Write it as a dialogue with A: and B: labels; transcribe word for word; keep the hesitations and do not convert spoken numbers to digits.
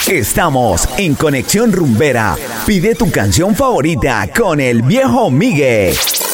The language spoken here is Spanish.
A: Estamos en Conexión Rumbera. Pide tu canción favorita con el viejo Migue.